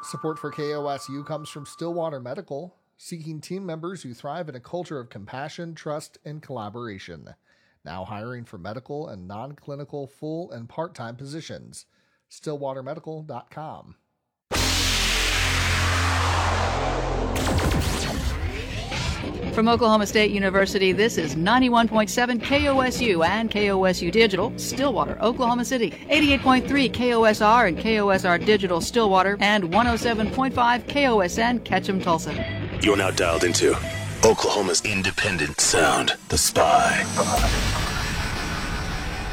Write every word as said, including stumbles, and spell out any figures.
Support for K O S U comes from Stillwater Medical, seeking team members who thrive in a culture of compassion, trust, and collaboration. Now hiring for medical and non-clinical full and part-time positions. stillwater medical dot com. From Oklahoma State University, this is ninety-one point seven K O S U and K O S U Digital, Stillwater, Oklahoma City. eighty-eight point three K O S R and K O S R Digital, Stillwater, and one oh seven point five K O S N, Ketchum, Tulsa. You're now dialed into Oklahoma's independent sound, The Spy.